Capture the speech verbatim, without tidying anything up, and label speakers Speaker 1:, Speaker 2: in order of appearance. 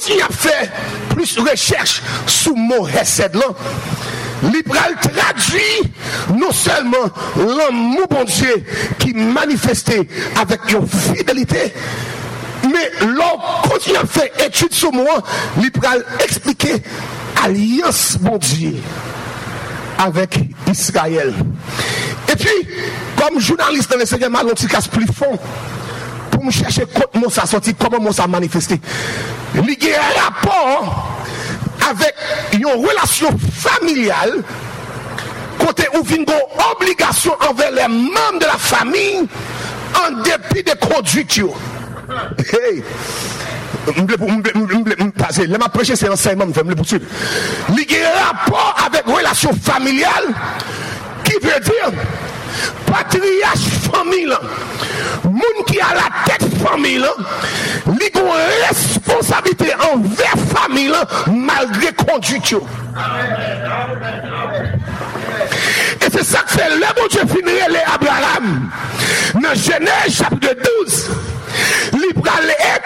Speaker 1: continue à faire plus de recherche sur le mot Hesed là, il traduit non seulement l'amour bon Dieu qui manifesté avec une fidélité, mais l'on continue à faire étude sur moi, il expliquer alliance bon Dieu avec Israël. Et puis, comme journaliste dans le Seigneur, je suis casse plus fond pour me chercher comment ça sorti, comment ça manifesté. Il y a un rapport avec une relation familiale, côté où il y a une obligation envers les membres de la famille en dépit des conduites. Hey! Je m'a prêché c'est enseignement, je me poursuivre. Il y a un rapport avec relation familiale qui veut dire patriarche famille, monde qui a la tête famille, il a une responsabilité envers famille malgré conduite. Et c'est ça que fait le bon Dieu finirait les Abraham. Dans Genèse chapitre douze, il va